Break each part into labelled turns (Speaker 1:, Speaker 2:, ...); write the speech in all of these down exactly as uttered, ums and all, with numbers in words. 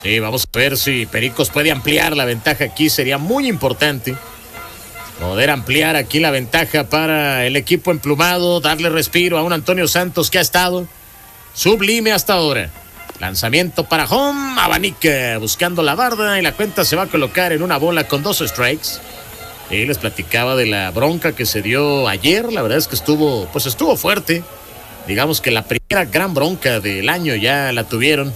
Speaker 1: Sí, vamos a ver si Pericos puede ampliar la ventaja aquí. Sería muy importante poder ampliar aquí la ventaja para el equipo emplumado, darle respiro a un Antonio Santos que ha estado sublime hasta ahora. Lanzamiento para home, abanica buscando la barda y la cuenta se va a colocar en una bola con dos strikes. Y les platicaba de la bronca que se dio ayer. La verdad es que estuvo, pues estuvo fuerte. Digamos que la primera gran bronca del año ya la tuvieron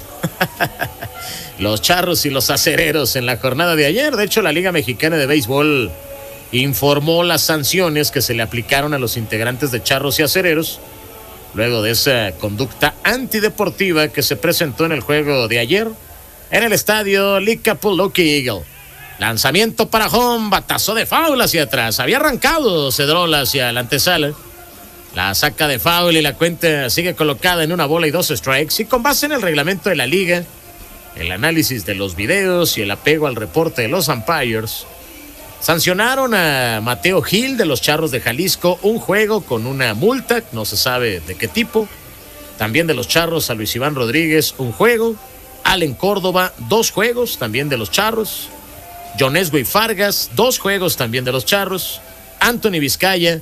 Speaker 1: los Charros y los Acereros en la jornada de ayer. De hecho, la Liga Mexicana de Béisbol informó las sanciones que se le aplicaron a los integrantes de Charros y Acereros luego de esa conducta antideportiva que se presentó en el juego de ayer en el estadio Licapuluki Eagle. Lanzamiento para home, batazo de foul hacia atrás. Había arrancado Cedrola hacia la antesala. La saca de foul y la cuenta sigue colocada en una bola y dos strikes. Y con base en el reglamento de la liga, el análisis de los videos y el apego al reporte de los umpires, sancionaron a Mateo Gil de los Charros de Jalisco un juego con una multa, no se sabe de qué tipo. También de los Charros a Luis Iván Rodríguez un juego. Allen Córdoba dos juegos también de los Charros. Jonesway Fargas dos juegos también de los Charros. Anthony Vizcaya,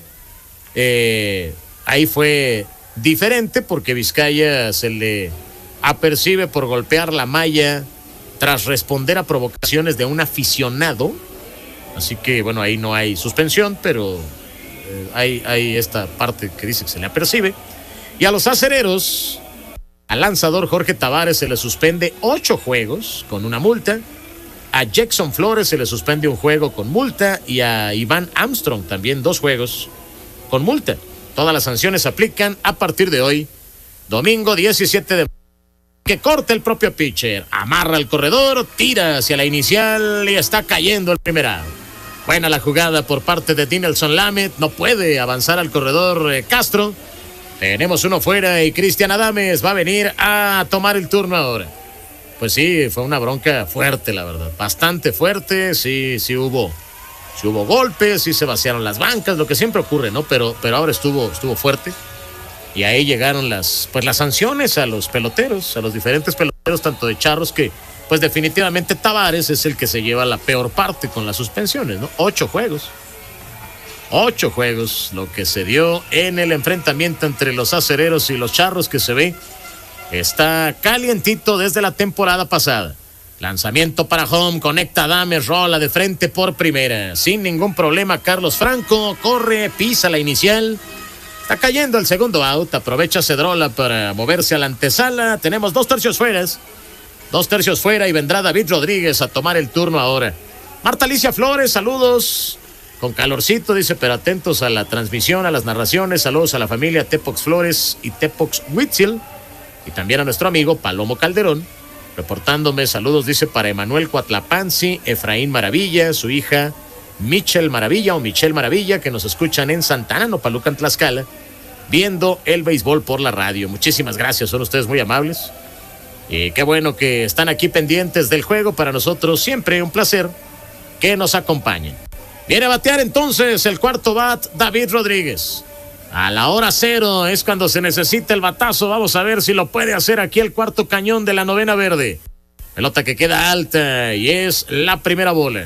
Speaker 1: eh, ahí fue diferente porque Vizcaya se le apercibe por golpear la malla tras responder a provocaciones de un aficionado. Así que, bueno, ahí no hay suspensión, pero eh, hay, hay esta parte que dice que se le apercibe. Y a los Acereros, al lanzador Jorge Tavares se le suspende ocho juegos con una multa. A Jackson Flores se le suspende un juego con multa. Y a Iván Armstrong también dos juegos con multa. Todas las sanciones aplican a partir de hoy, domingo diecisiete de mayo. Que corta el propio pitcher, amarra el corredor, tira hacia la inicial y está cayendo el primer out. Buena la jugada por parte de Dinelson Lamet, no puede avanzar al corredor eh, Castro. Tenemos uno fuera y Cristian Adames va a venir a tomar el turno ahora. Pues sí, fue una bronca fuerte, la verdad, bastante fuerte. Sí, sí hubo, sí hubo golpes, sí se vaciaron las bancas, lo que siempre ocurre, ¿no? Pero, pero ahora estuvo, estuvo fuerte. Y ahí llegaron las, pues las sanciones a los peloteros, a los diferentes peloteros, tanto de Charros que, pues definitivamente Tavares es el que se lleva la peor parte con las suspensiones, ¿no? Ocho juegos. Ocho juegos, lo que se dio en el enfrentamiento entre los Acereros y los Charros, que se ve está calientito desde la temporada pasada. Lanzamiento para home, conecta Adames, rola de frente por primera. Sin ningún problema, Carlos Franco corre, pisa la inicial. Está cayendo el segundo out, aprovecha Cedrola para moverse a la antesala. Tenemos dos tercios fueras, dos tercios fuera y vendrá David Rodríguez a tomar el turno ahora. Marta Alicia Flores, saludos, con calorcito, dice, pero atentos a la transmisión, a las narraciones. Saludos a la familia Tepox Flores y Tepox Huitzil, y también a nuestro amigo Palomo Calderón, reportándome saludos, dice, para Emanuel Coatlapanzi, Efraín Maravilla, su hija Michelle Maravilla o Michelle Maravilla, que nos escuchan en Santana, Nopalucan, Tlaxcala, viendo el béisbol por la radio. Muchísimas gracias, son ustedes muy amables. Y qué bueno que están aquí pendientes del juego. Para nosotros siempre un placer que nos acompañen. Viene a batear entonces el cuarto bat David Rodríguez. A la hora cero es cuando se necesita el batazo. Vamos a ver si lo puede hacer aquí el cuarto cañón de la novena verde. Pelota que queda alta y es la primera bola.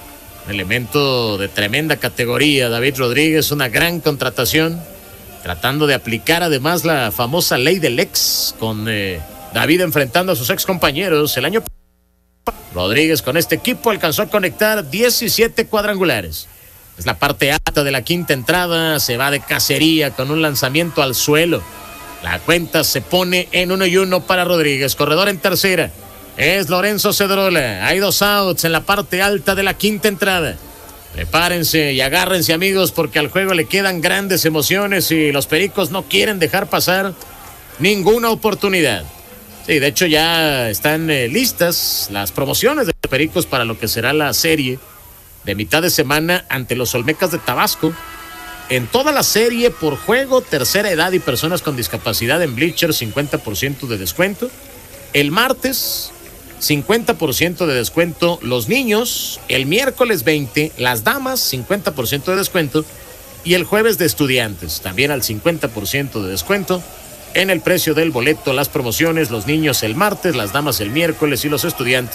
Speaker 1: Elemento de tremenda categoría, David Rodríguez, una gran contratación, tratando de aplicar además la famosa ley del ex, con eh, David enfrentando a sus ex compañeros el año pasado. Rodríguez con este equipo alcanzó a conectar diecisiete cuadrangulares. Es la parte alta de la quinta entrada, se va de cacería con un lanzamiento al suelo. La cuenta se pone en uno y uno para Rodríguez, corredor en tercera. Es Lorenzo Cedrola. Hay dos outs en la parte alta de la quinta entrada. Prepárense y agárrense, amigos, porque al juego le quedan grandes emociones y los Pericos no quieren dejar pasar ninguna oportunidad. Sí, de hecho ya están eh, listas las promociones de Pericos para lo que será la serie de mitad de semana ante los Olmecas de Tabasco. En toda la serie, por juego, tercera edad y personas con discapacidad en bleachers, cincuenta por ciento de descuento. El martes, cincuenta por ciento de descuento los niños. El miércoles veinte, las damas, cincuenta por ciento de descuento. Y el jueves de estudiantes, también al cincuenta por ciento de descuento. en el precio del boleto. Las promociones, los niños el martes, las damas el miércoles y los estudiantes